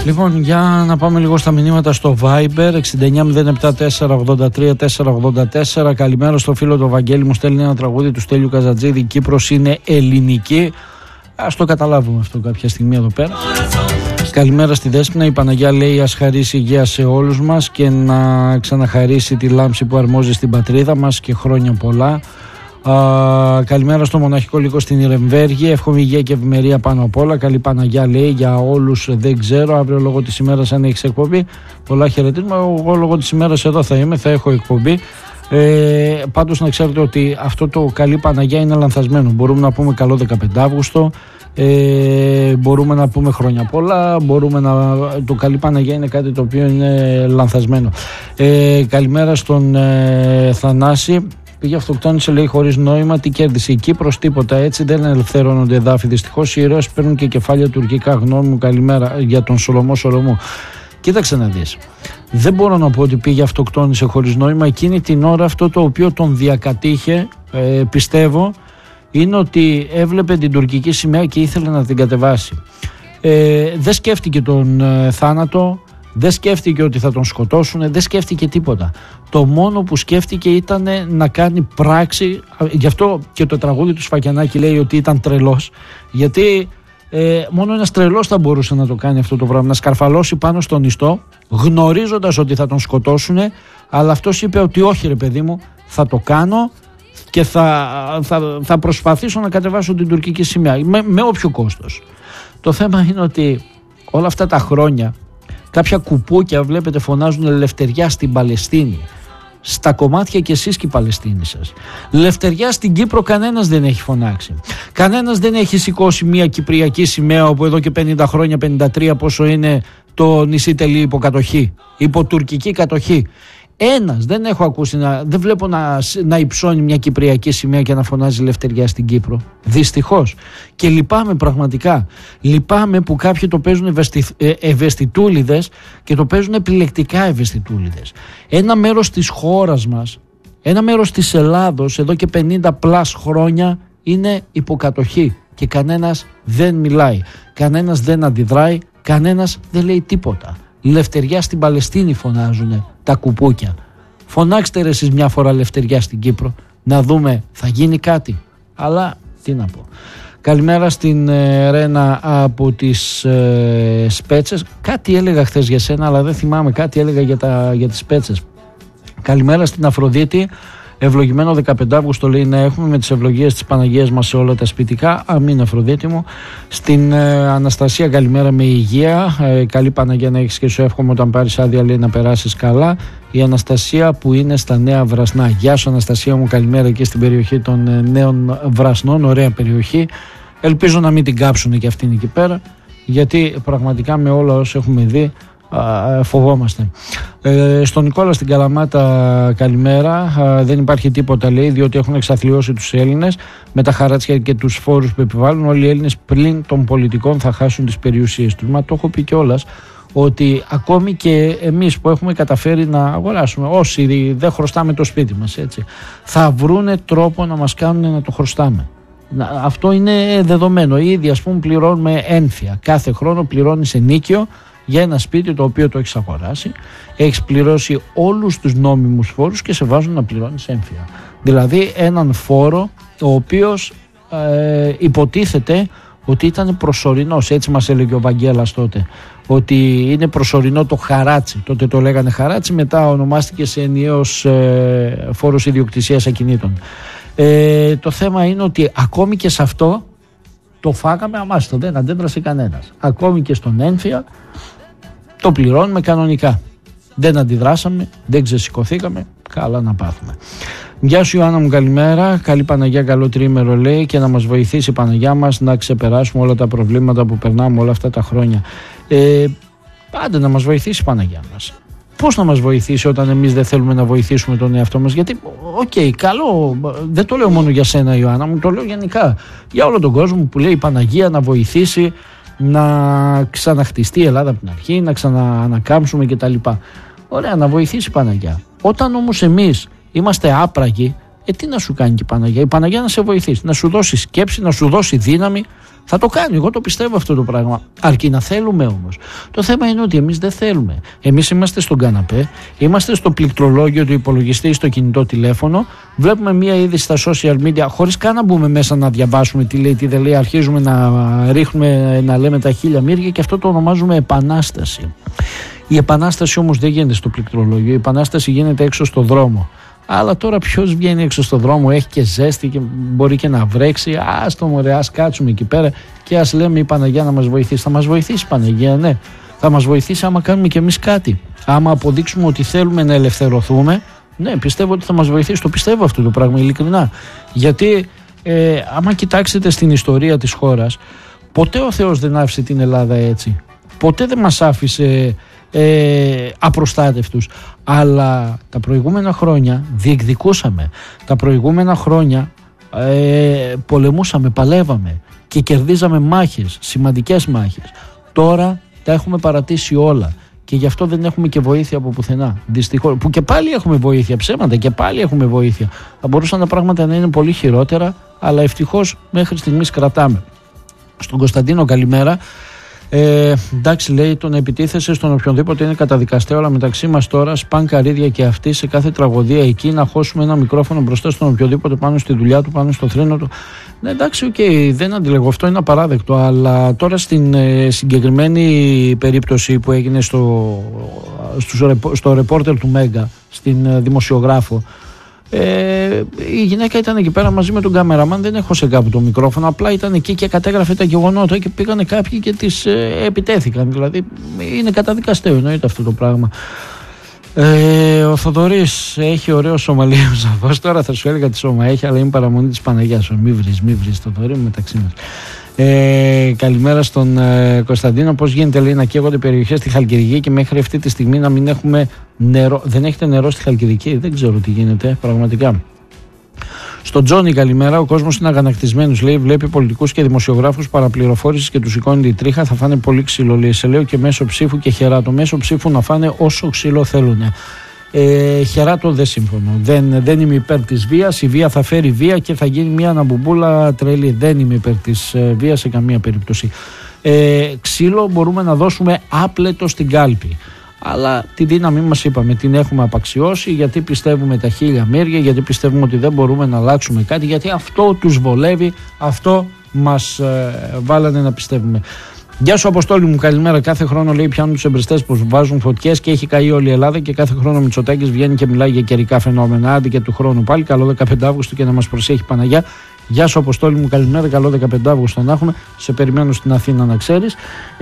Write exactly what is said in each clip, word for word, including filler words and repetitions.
Λοιπόν, για να πάμε λίγο στα μηνύματα στο Viber εξήντα εννιά μηδέν επτά τέσσερα ογδόντα τρία τετρακόσια ογδόντα τέσσερα. Καλημέρα στο φίλο του Βαγγέλη, μου στέλνει ένα τραγούδι του Στέλιου Καζατζίδη. Η Κύπρος είναι ελληνική. Ας το καταλάβουμε αυτό κάποια στιγμή εδώ πέρα. Καλημέρα στη Δέσποινα. Η Παναγιά λέει ας χαρίσει υγεία σε όλους μας και να ξαναχαρίσει τη λάμψη που αρμόζει στην πατρίδα μας και χρόνια πολλά. Uh, καλημέρα στο μοναχικό λύκο στην Ιρεμβέργη. Εύχομαι υγεία και ευημερία πάνω απ' όλα. Καλή Παναγιά λέει για όλους. Δεν ξέρω αύριο λόγω της ημέρας αν έχεις εκπομπή. Πολλά χαιρετίσματα. Εγώ λόγω της ημέρας εδώ θα είμαι, θα έχω εκπομπή. Ε, πάντως να ξέρετε ότι αυτό το καλή Παναγιά είναι λανθασμένο. Μπορούμε να πούμε καλό δεκαπέντε Αύγουστο, ε, μπορούμε να πούμε χρόνια πολλά, μπορούμε να... το καλή Παναγιά είναι κάτι το οποίο είναι λανθασμένο. Ε, καλημέρα στον ε, Θανάση. Πήγε αυτοκτόνησε, λέει, χωρίς νόημα. Τι κέρδισε η Κύπρος? Τίποτα. Έτσι δεν ελευθερώνονται εδάφη. Δυστυχώς οι ήρωες παίρνουν και κεφάλια τουρκικά. Γνώμη μου, καλημέρα για τον Σολομό Σολομού. Κοίταξε να δεις. Δεν μπορώ να πω ότι πήγε αυτοκτόνησε χωρίς νόημα. Εκείνη την ώρα αυτό το οποίο τον διακατήχε, ε, πιστεύω, είναι ότι έβλεπε την τουρκική σημαία και ήθελε να την κατεβάσει. Ε, δεν σκέφτηκε τον ε, θάνατο. Δεν σκέφτηκε ότι θα τον σκοτώσουν, δεν σκέφτηκε τίποτα. Το μόνο που σκέφτηκε ήταν να κάνει πράξη. Γι' αυτό και το τραγούδι του Σφακιανάκη λέει ότι ήταν τρελός. Γιατί ε, μόνο ένας τρελός θα μπορούσε να το κάνει αυτό το πράγμα. Να σκαρφαλώσει πάνω στον ιστό, γνωρίζοντας ότι θα τον σκοτώσουν. Αλλά αυτός είπε ότι όχι, ρε παιδί μου, θα το κάνω και θα, θα, θα προσπαθήσω να κατεβάσω την τουρκική σημαία. Με, με όποιο κόστος. Το θέμα είναι ότι όλα αυτά τα χρόνια κάποια κουπούκια, βλέπετε, φωνάζουν ελευθεριά στην Παλαιστίνη. Στα κομμάτια και εσείς και η Παλαιστίνη σας. Ελευθεριά στην Κύπρο κανένας δεν έχει φωνάξει. Κανένας δεν έχει σηκώσει μια κυπριακή σημαία όπου εδώ και πενήντα χρόνια, πενήντα τρία πόσο είναι το νησί τελεί υποκατοχή. Υποτουρκική κατοχή. Ένας δεν έχω ακούσει, να, δεν βλέπω να, να υψώνει μια κυπριακή σημαία και να φωνάζει ελευθεριά στην Κύπρο. Δυστυχώς. Και λυπάμαι πραγματικά. Λυπάμαι που κάποιοι το παίζουν ευαισθη, ε, ευαισθητούλιδες και το παίζουν επιλεκτικά ευαισθητούλιδες. Ένα μέρος της χώρας μας, ένα μέρος της Ελλάδος εδώ και πενήντα πλας χρόνια είναι υποκατοχή και κανένας δεν μιλάει, κανένας δεν αντιδράει, κανένας δεν λέει τίποτα. Λευτεριά στην Παλαιστίνη φωνάζουν τα κουπούκια. Φωνάξτε ρε εσείς μια φορά λευτεριά στην Κύπρο, να δούμε θα γίνει κάτι. Αλλά τι να πω. Καλημέρα στην ε, Ρένα από τις ε, Σπέτσες. Κάτι έλεγα χθες για σένα, αλλά δεν θυμάμαι. Κάτι έλεγα για, τα, για τις Σπέτσες. Καλημέρα στην Αφροδίτη. Ευλογημένο δεκαπέντε Αυγούστου λέει να έχουμε με τις ευλογίες της Παναγίας μας σε όλα τα σπιτικά. Αμήν, Αφροδίτη μου. Στην ε, Αναστασία, καλημέρα με υγεία. Ε, καλή Παναγία να έχεις και σου εύχομαι όταν πάρεις άδεια, λέει, να περάσεις καλά. Η Αναστασία που είναι στα Νέα Βρασνά. Γεια σου, Αναστασία μου, καλημέρα και στην περιοχή των ε, Νέων Βρασνών. Ωραία περιοχή. Ελπίζω να μην την κάψουν και αυτήν εκεί πέρα, γιατί πραγματικά με όλα όσα έχουμε δει φοβόμαστε. Ε, στον Νικόλα στην Καλαμάτα, καλημέρα. Α, δεν υπάρχει τίποτα, λέει, διότι έχουν εξαθλιώσει τους Έλληνες με τα χαράτσια και τους φόρους που επιβάλλουν. Όλοι οι Έλληνες πλην των πολιτικών θα χάσουν τις περιουσίες τους. Μα το έχω πει κιόλας ότι ακόμη και εμείς που έχουμε καταφέρει να αγοράσουμε, όσοι δεν χρωστάμε το σπίτι μας, έτσι, θα βρούνε τρόπο να μας κάνουν να το χρωστάμε. Αυτό είναι δεδομένο. Ήδη, ας πούμε, πληρώνουμε ένφια. Κάθε χρόνο πληρώνεις ενίκιο για ένα σπίτι το οποίο το έχεις αγοράσει, έχεις πληρώσει όλους τους νόμιμους φόρους και σε βάζουν να πληρώνεις έμφυα. Δηλαδή έναν φόρο ο οποίος ε, υποτίθεται ότι ήταν προσωρινός, έτσι μας έλεγε ο Βαγγέλας τότε, ότι είναι προσωρινό το χαράτσι. Τότε το λέγανε χαράτσι, μετά ονομάστηκε σε ενιαίος ε, φόρος ιδιοκτησίας ακινήτων. Ε, το θέμα είναι ότι ακόμη και σε αυτό το φάγαμε αμάστο, δεν αντέδρασε κανένας. Ακόμη και στον έμφυα το πληρώνουμε κανονικά. Δεν αντιδράσαμε, δεν ξεσηκωθήκαμε, καλά να πάθουμε. Γεια σου Ιωάννα μου, καλημέρα. Καλή Παναγιά, καλό τρίμερο, λέει, και να μας βοηθήσει η Παναγιά μας να ξεπεράσουμε όλα τα προβλήματα που περνάμε όλα αυτά τα χρόνια. Ε, πάντα να μας βοηθήσει η Παναγιά μας. Πώς να μας βοηθήσει όταν εμείς δεν θέλουμε να βοηθήσουμε τον εαυτό μας? Γιατί, οκ, okay, καλό, δεν το λέω μόνο για σένα Ιωάννα μου, το λέω γενικά για όλο τον κόσμο που λέει η Παναγία να βοηθήσει να ξαναχτιστεί η Ελλάδα από την αρχή, να ξαναανακάμψουμε κτλ. Ωραία, να βοηθήσει η Παναγιά. Όταν όμως εμείς είμαστε άπραγοι, Ε, τι να σου κάνει και η Παναγιά? Η Παναγιά να σε βοηθήσει, να σου δώσει σκέψη, να σου δώσει δύναμη. Θα το κάνει, εγώ το πιστεύω αυτό το πράγμα. Αρκεί να θέλουμε όμως. Το θέμα είναι ότι εμείς δεν θέλουμε. Εμείς είμαστε στον καναπέ, είμαστε στο πληκτρολόγιο του υπολογιστή ή στο κινητό τηλέφωνο, βλέπουμε μία είδηση στα social media, χωρίς καν να μπούμε μέσα να διαβάσουμε τι λέει, τι δεν λέει. Αρχίζουμε να ρίχνουμε, να λέμε τα χίλια μύρια και αυτό το ονομάζουμε επανάσταση. Η επανάσταση όμως δεν γίνεται στο πληκτρολόγιο, η επανάσταση γίνεται έξω στο δρόμο. Αλλά τώρα ποιος βγαίνει έξω στον δρόμο, έχει και ζέστη και μπορεί και να βρέξει. Ας το μωρέ, ας κάτσουμε εκεί πέρα και ας λέμε η Παναγιά να μας βοηθήσει. Θα μας βοηθήσει η Παναγία, ναι. Θα μας βοηθήσει άμα κάνουμε κι εμείς κάτι. Άμα αποδείξουμε ότι θέλουμε να ελευθερωθούμε, ναι, πιστεύω ότι θα μας βοηθήσει. Το πιστεύω αυτό το πράγμα, ειλικρινά. Γιατί ε, άμα κοιτάξετε στην ιστορία της χώρας, ποτέ ο Θεός δεν άφησε την Ελλάδα έτσι. Ποτέ δεν μας άφησε Ε, απροστάτευτους, αλλά τα προηγούμενα χρόνια διεκδικούσαμε, τα προηγούμενα χρόνια ε, πολεμούσαμε, παλεύαμε και κερδίζαμε μάχες, σημαντικές μάχες. Τώρα τα έχουμε παρατήσει όλα και γι' αυτό δεν έχουμε και βοήθεια από πουθενά, δυστυχώς, που και πάλι έχουμε βοήθεια, ψέματα, και πάλι έχουμε βοήθεια. Θα μπορούσαν τα πράγματα να είναι πολύ χειρότερα, αλλά ευτυχώς μέχρι στιγμής κρατάμε. Στον Κωνσταντίνο καλημέρα. Ε, εντάξει, λέει, τον επιτίθεσαι στον οποιονδήποτε είναι καταδικαστέο, αλλά μεταξύ μας τώρα σπαν καρύδια και αυτοί σε κάθε τραγωδία εκεί να χώσουμε ένα μικρόφωνο μπροστά στον οποιοδήποτε πάνω στη δουλειά του, πάνω στο θρήνο του. Ναι, εντάξει, οκ, okay, δεν αντιλέγω, αυτό είναι απαράδεκτο, αλλά τώρα στην ε, συγκεκριμένη περίπτωση που έγινε στο, στο, στο ρεπόρτερ του Μέγκα, στην ε, δημοσιογράφο, Ε, η γυναίκα ήταν εκεί πέρα μαζί με τον κάμεραμαν, δεν έχωσε κάπου το μικρόφωνο, απλά ήταν εκεί και κατέγραφε τα γεγονότα και πήγανε κάποιοι και τις ε, επιτέθηκαν. Δηλαδή είναι καταδικαστέο, εννοείται αυτό το πράγμα. Ε, ο Θοδωρής έχει ωραίο σωμαλίο σαφώς. Τώρα θα σου έλεγα τι σώμα έχει, αλλά είναι παραμονή της Παναγιάς. Μη βρεις, μη βρεις, Θοδωρή μου, μεταξύ μας. Ε, καλημέρα στον ε, Κωνσταντίνο. Πώς γίνεται, λέει, να καίγονται περιοχές στη Χαλκιδική και μέχρι αυτή τη στιγμή να μην έχουμε νερό? Δεν έχετε νερό στη Χαλκιδική? Δεν ξέρω τι γίνεται πραγματικά. Στον Τζόνι καλημέρα. Ο κόσμος είναι αγανακτισμένος, λέει, βλέπει πολιτικούς και δημοσιογράφους παραπληροφόρησης και τους σηκώνει τη τρίχα. Θα φάνε πολύ ξύλο, λέει, σε λέω, και μέσω ψήφου και χεράτο. Μέσω ψήφου να φάνε όσο ξύλο θέλουν. Ε, χεράτο δεν σύμφωνο. Δεν, δεν είμαι υπέρ της βίας. Η βία θα φέρει βία και θα γίνει μια αναμπουμπούλα τρελή. Δεν είμαι υπέρ της ε, βίας σε καμία περίπτωση. Ε, ξύλο μπορούμε να δώσουμε άπλετο στην κάλπη. Αλλά τη δύναμή μας, είπαμε, την έχουμε απαξιώσει, γιατί πιστεύουμε τα χίλια μύρια, γιατί πιστεύουμε ότι δεν μπορούμε να αλλάξουμε κάτι, γιατί αυτό τους βολεύει, αυτό μας ε, βάλανε να πιστεύουμε. Γεια σου, Αποστόλη μου, καλημέρα. Κάθε χρόνο, λέει, πιάνουν τους εμπριστές που βάζουν φωτιές και έχει καεί όλη η Ελλάδα και κάθε χρόνο ο Μητσοτάκης βγαίνει και μιλάει για καιρικά φαινόμενα. Άντε και του χρόνου πάλι. Καλό δεκαπέντε Αυγούστου και να μας προσέχει Παναγιά. Γεια σου, Αποστόλη μου, καλημέρα. Καλό δεκαπέντε Αυγούστου να έχουμε. Σε περιμένω στην Αθήνα, να ξέρεις.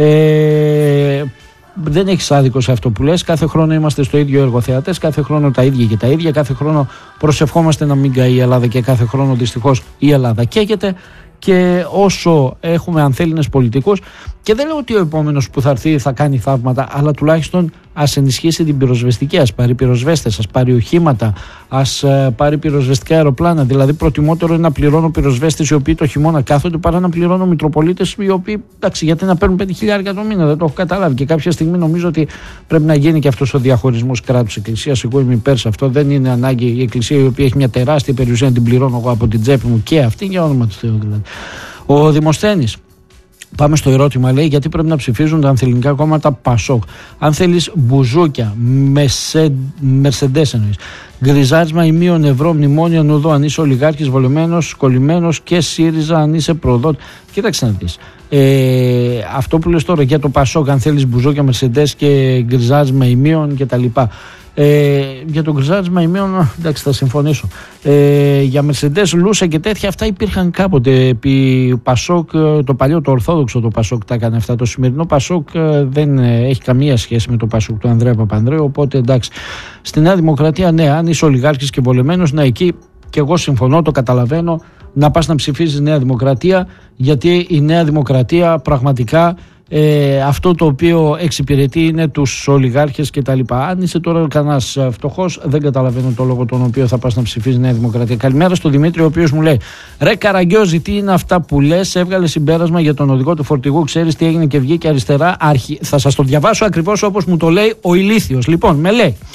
Ε, δεν έχεις άδικο σε αυτό που λες. Κάθε χρόνο είμαστε στο ίδιο εργοθεατές. Κάθε χρόνο τα ίδια και τα ίδια. Κάθε χρόνο προσευχόμαστε να μην καεί η Ελλάδα και κάθε χρόνο δυστυχώς η Ελλάδα καίγεται. Και όσο έχουμε ανθέληνες πολιτικούς, και δεν λέω ότι ο επόμενος που θα έρθει θα κάνει θαύματα, αλλά τουλάχιστον ας ενισχύσει την πυροσβεστική, ας πάρει πυροσβέστες, ας πάρει οχήματα, ας πάρει πυροσβεστικά αεροπλάνα. Δηλαδή, προτιμότερο είναι να πληρώνω πυροσβέστες οι οποίοι το χειμώνα κάθονται παρά να πληρώνω μητροπολίτες οι οποίοι, εντάξει, γιατί να παίρνουν πέντε χιλιάδες το μήνα, δεν το έχω καταλάβει. Και κάποια στιγμή νομίζω ότι πρέπει να γίνει και αυτός ο διαχωρισμός κράτους-εκκλησίας. Εγώ είμαι υπέρ σε αυτό. Δεν είναι ανάγκη η εκκλησία, η οποία έχει μια τεράστια περιουσία, να την πληρώνω εγώ από την τσέπη μου και αυτή, για όνομα του Θεού δηλαδή. Ο Δημοσθένης. Πάμε στο ερώτημα, λέει, γιατί πρέπει να ψηφίζουν τα ανθεληνικά κόμματα Πασόκ. Αν θέλεις μπουζούκια, μερσεντές εννοείς, γκριζάρισμα ημίων ευρώ, μνημόνια νουδό, αν είσαι ολιγάρχης, βολεμένος, κολλημένος, και ΣΥΡΙΖΑ αν είσαι προδότη. Κοίταξε να δεις. Ε, αυτό που λες τώρα για το Πασόκ, αν θέλεις μπουζούκια, μερσεντές και γκριζάρισμα ημίων κτλ. Ε, για το γκριζάρισμα ημίων, εντάξει, θα συμφωνήσω. Ε, για Μερσεντές, Λούσα και τέτοια, αυτά υπήρχαν κάποτε επί Πασόκ, το παλιό, το ορθόδοξο το Πασόκ τα έκανε αυτά. Το σημερινό Πασόκ δεν έχει καμία σχέση με το Πασόκ του Ανδρέα Παπανδρέου, οπότε εντάξει. Στη Νέα Δημοκρατία, ναι, αν είσαι ολιγάρχης και βολεμένος, να εκεί και εγώ συμφωνώ, το καταλαβαίνω, να πας να ψηφίζεις Νέα Δημοκρατία, γιατί η Νέα Δημοκρατία πραγματικά Ε, αυτό το οποίο εξυπηρετεί είναι τους ολιγάρχες και τα λοιπά. Αν είσαι τώρα κανένας φτωχός, δεν καταλαβαίνω το λόγο τον οποίο θα πας να ψηφίσεις Νέα Δημοκρατία. Καλημέρα στον Δημήτρη, ο οποίος μου λέει: ρε Καραγκιόζη, τι είναι αυτά που λες? Έβγαλε συμπέρασμα για τον οδηγό του φορτηγού. Ξέρεις τι έγινε και βγήκε αριστερά? Αρχι... Θα σας το διαβάσω ακριβώς όπως μου το λέει ο ηλίθιος. Λοιπόν, με λέει: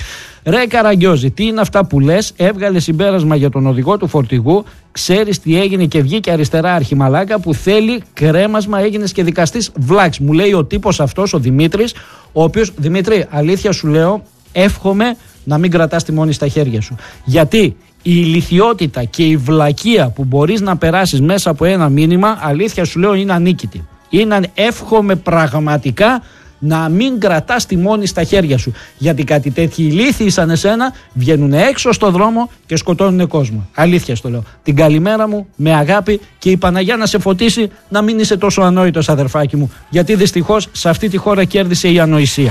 Ρε Καραγκιόζη, τι είναι αυτά που λες? Έβγαλε συμπέρασμα για τον οδηγό του φορτηγού. Ξέρεις τι έγινε και βγήκε αριστερά αρχιμαλάκα που θέλει κρέμασμα, έγινες και δικαστής βλάξ. Μου λέει ο τύπος αυτός, ο Δημήτρης, ο οποίος, Δημήτρη, αλήθεια σου λέω, εύχομαι να μην κρατάς τη μόνη στα χέρια σου. Γιατί η ηλιθιότητα και η βλακεία που μπορείς να περάσεις μέσα από ένα μήνυμα, αλήθεια σου λέω, είναι ανίκητη. Είναι, εύχομαι πραγματικά να μην κρατάς τη μόνη στα χέρια σου. Γιατί κάτι τέτοιοι ηλίθιοι σαν εσένα βγαίνουν έξω στο δρόμο και σκοτώνουν κόσμο. Αλήθεια στο λέω. Την καλημέρα μου, με αγάπη, και η Παναγιά να σε φωτίσει να μην είσαι τόσο ανόητος, αδερφάκι μου. Γιατί δυστυχώς σε αυτή τη χώρα κέρδισε η ανοησία.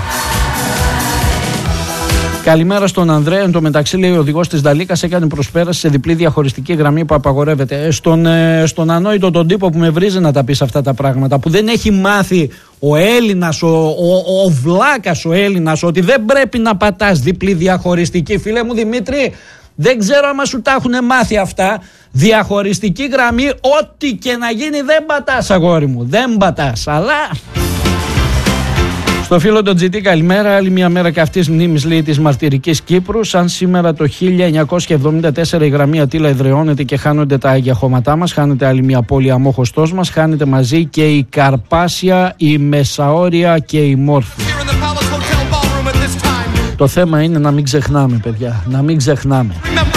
Καλημέρα στον Ανδρέα. Εν τω μεταξύ, λέει, ο οδηγός της Δαλίκας έκανε προσπέραση σε διπλή διαχωριστική γραμμή που απαγορεύεται. Στον, ε, στον ανόητο τον τύπο που με βρίζει να τα πεις αυτά τα πράγματα, που δεν έχει μάθει ο Έλληνας, ο, ο, ο, ο βλάκας ο Έλληνας, ότι δεν πρέπει να πατάς διπλή διαχωριστική. Φίλε μου Δημήτρη, δεν ξέρω άμα σου τα έχουν μάθει αυτά. Διαχωριστική γραμμή, ό,τι και να γίνει δεν πατάς, αγόρι μου. Δεν πατάς, αλλά... Στο φίλο τον Τζιτή, καλημέρα. Άλλη μια μέρα καυτής μνήμης, λέει, της μαρτυρικής Κύπρου. Σαν σήμερα το χίλια εννιακόσια εβδομήντα τέσσερα η γραμμή Ατήλα εδραιώνεται και χάνονται τα άγια χώματά μας. Χάνεται άλλη μια πόλη αμόχωστός μας. Χάνεται μαζί και η Καρπάσια, η Μεσαόρια και η Μόρφη. Το θέμα είναι να μην ξεχνάμε, παιδιά. Να μην ξεχνάμε.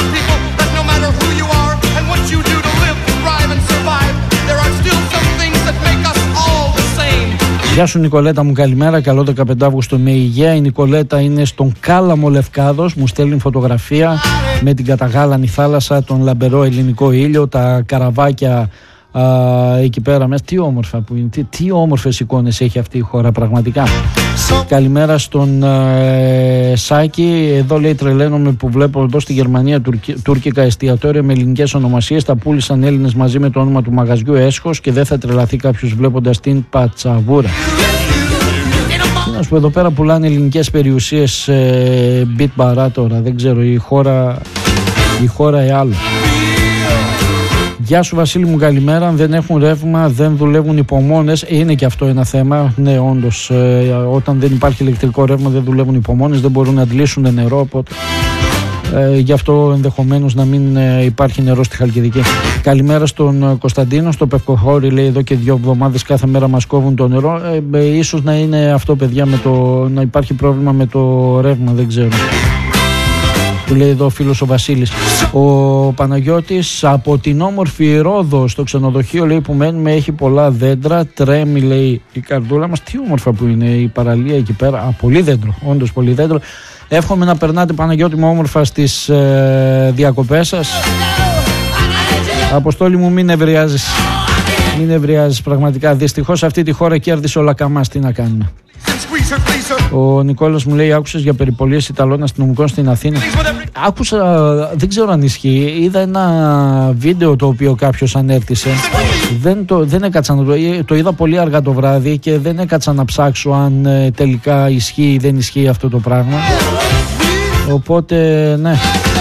Γεια σου Νικολέτα μου, καλημέρα. Καλό δεκαπέντε Αυγούστου με υγεία. Η Νικολέτα είναι στον Κάλαμο Λευκάδος. Μου στέλνει φωτογραφία με την καταγάλανη θάλασσα, τον λαμπερό ελληνικό ήλιο, τα καραβάκια α, εκεί πέρα μέσα. Τι όμορφα που είναι, τι, τι όμορφες εικόνες έχει αυτή η χώρα πραγματικά. Καλημέρα στον ε, Σάκη. Εδώ, λέει, τρελαίνομαι που βλέπω εδώ στη Γερμανία τουρκι, τουρκικά εστιατόρια με ελληνικές ονομασίες. Τα πούλησαν Έλληνες μαζί με το όνομα του μαγαζιού Έσχος και δεν θα τρελαθεί κάποιος βλέποντας την πατσαβούρα. Να σου πω, εδώ πέρα πουλάνε ελληνικές περιουσίες ε, μπιτ μπαρά τώρα. Δεν ξέρω, η χώρα, η χώρα ε άλλο. Γεια σου Βασίλη μου, καλημέρα. Αν δεν έχουν ρεύμα, δεν δουλεύουν υπομόνες. Είναι και αυτό ένα θέμα. Ναι, όντως, ε, όταν δεν υπάρχει ηλεκτρικό ρεύμα, δεν δουλεύουν υπομόνες, δεν μπορούν να αντλήσουν νερό. Οπότε ε, γι' αυτό ενδεχομένως να μην ε, υπάρχει νερό στη Χαλκιδική. Καλημέρα στον ε, Κωνσταντίνο. Στο Πευκοχώρι, λέει, εδώ και δύο εβδομάδες κάθε μέρα μας κόβουν το νερό. Ε, ε, ίσως να είναι αυτό, παιδιά, με το, να υπάρχει πρόβλημα με το ρεύμα, δεν ξέρω. Που λέει εδώ ο φίλος ο Βασίλης. Ο Παναγιώτης από την όμορφη Ρόδο στο ξενοδοχείο, λέει, που μένουμε έχει πολλά δέντρα. Τρέμει, λέει, η καρδούλα μας. Τι όμορφα που είναι η παραλία εκεί πέρα. Α, πολύ δέντρο, όντως πολύ δέντρο. Εύχομαι να περνάτε, Παναγιώτη μου, όμορφα στις ε, διακοπές σας. Αποστόλη μου, μην νευριάζεις. Μην νευριάζεις πραγματικά. Δυστυχώς αυτή τη χώρα κέρδισε ο Λακαμάς. Τι να κάνουμε. Ο Νικόλας μου λέει, άκουσες για περιπολίες Ιταλών αστυνομικών στην Αθήνα? Άκουσα, δεν ξέρω αν ισχύει. Είδα ένα βίντεο το οποίο κάποιος ανέρτησε. Δεν, το, δεν έκατσα να το, το είδα πολύ αργά το βράδυ και δεν έκατσα να ψάξω αν ε, τελικά ισχύει ή δεν ισχύει αυτό το πράγμα. Οπότε ναι.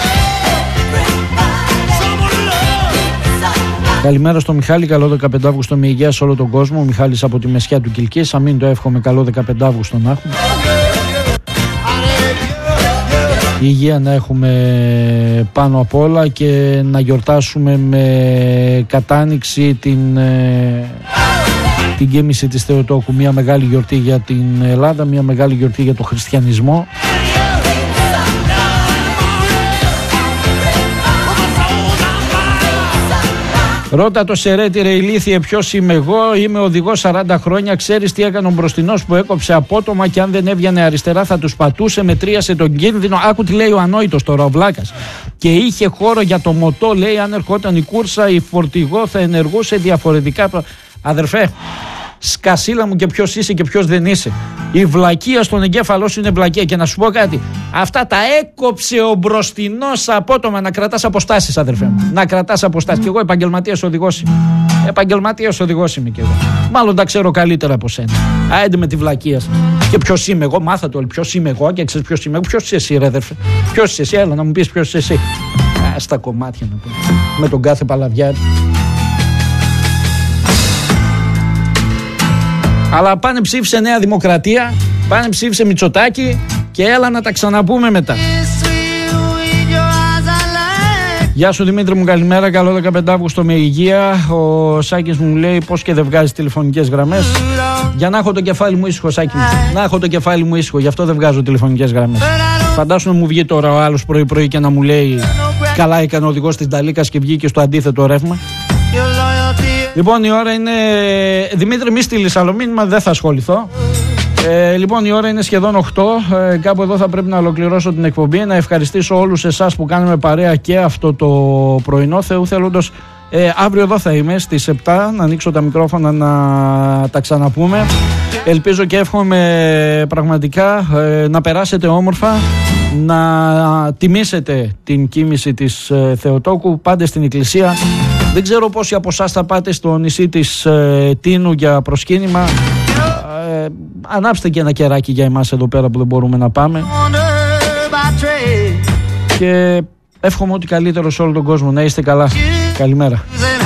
Καλημέρα στο Μιχάλη, καλό δεκαπέντε Αυγούστου με υγεία σε όλο τον κόσμο. Ο Μιχάλης από τη Μεσιά του Κιλκής. Αμήν το εύχομαι, καλό δεκαπέντε Αυγούστου να έχουμε. Η υγεία να έχουμε πάνω απ' όλα και να γιορτάσουμε με κατάνοιξη την, την γέμιση της Θεοτόκου. Μια μεγάλη γιορτή για την Ελλάδα, μια μεγάλη γιορτή για τον χριστιανισμό. Ρώτα το Σερέτη, ρε ηλίθιε, ποιος είμαι εγώ? Είμαι οδηγός σαράντα χρόνια. Ξέρεις τι έκανε ο μπροστινός που έκοψε απότομα και αν δεν έβγαινε αριστερά θα τους πατούσε, μετρίασε τον κίνδυνο. Άκου τι λέει ο ανόητος τώρα, ο βλάκας. Και είχε χώρο για το μοτό, λέει, αν ερχόταν η κούρσα η φορτηγό θα ενεργούσε διαφορετικά. Αδερφέ, σκασίλα μου και ποιος είσαι και ποιος δεν είσαι. Η βλακεία στον εγκέφαλό σου είναι βλακεία. Και να σου πω κάτι, αυτά τα έκοψε ο μπροστινός απότομα. Να κρατάς αποστάσεις, αδερφέ μου. Να κρατάς αποστάσεις. Και εγώ επαγγελματίας οδηγός είμαι. Επαγγελματίας οδηγός είμαι και εγώ. Μάλλον τα ξέρω καλύτερα από σένα. Άιντε με τη βλακεία. Και ποιος είμαι εγώ, μάθα το. Ποιος είμαι εγώ και ξέρεις ποιος είμαι εγώ. Ποιος είσαι εσύ, ρε αδερφέ? Ποιος είσαι εσύ, έλα να μου πεις ποιος είσαι εσύ. Α, στα κομμάτια να πω. Με τον κάθε παλαβιάρι. Αλλά πάνε ψήφισε Νέα Δημοκρατία, πάνε ψήφισε Μητσοτάκη και έλα να τα ξαναπούμε μετά. Γεια σου Δημήτρη μου, καλημέρα. Καλό δεκαπέντε Αυγούστου με υγεία. Ο Σάκης μου λέει πως και δεν βγάζει τηλεφωνικές γραμμές. Για να έχω το κεφάλι μου ήσυχο, Σάκη μου. Να έχω το κεφάλι μου ήσυχο, γι' αυτό δεν βγάζω τηλεφωνικές γραμμές. Φαντάσου να μου βγει τώρα ο άλλος πρωί-πρωί και να μου λέει καλά έκανε ο οδηγός της Νταλίκας και βγήκε στο αντίθετο ρεύμα. Λοιπόν, η ώρα είναι. Δημήτρη, μη στείλεις άλλο μήνυμα, δεν θα ασχοληθώ. Ε, λοιπόν, η ώρα είναι σχεδόν οκτώ. Ε, κάπου εδώ θα πρέπει να ολοκληρώσω την εκπομπή. Να ευχαριστήσω όλους εσάς που κάνουμε παρέα και αυτό το πρωινό. Θεού θέλοντος, ε, αύριο εδώ θα είμαι στις επτά. Να ανοίξω τα μικρόφωνα να τα ξαναπούμε. Ελπίζω και εύχομαι πραγματικά ε, να περάσετε όμορφα, να τιμήσετε την κοίμηση της ε, Θεοτόκου. Πάτε στην εκκλησία. Δεν ξέρω πόσοι από εσάς θα πάτε στο νησί της ε, Τίνου για προσκύνημα. Ε, ανάψτε και ένα κεράκι για εμάς εδώ πέρα που δεν μπορούμε να πάμε. Και εύχομαι ότι καλύτερο σε όλο τον κόσμο. Να είστε καλά. Καλημέρα.